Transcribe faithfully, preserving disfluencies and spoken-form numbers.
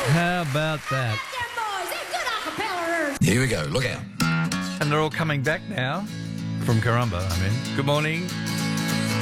How about that? Here we go. Look out. And they're all coming back now from Karumba, I mean. Good morning.